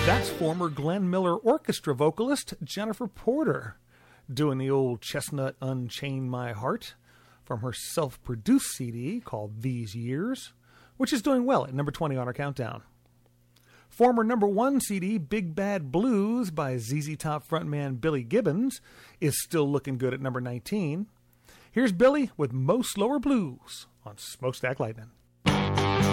That's former Glenn Miller Orchestra vocalist Jennifer Porter doing the old Chestnut Unchain My Heart from her self-produced CD called These Years, which is doing well at number 20 on our countdown. Former number 1 CD Big Bad Blues by ZZ Top frontman Billy Gibbons is still looking good at number 19. Here's Billy with Mo Slower Blues on Smokestack Lightning.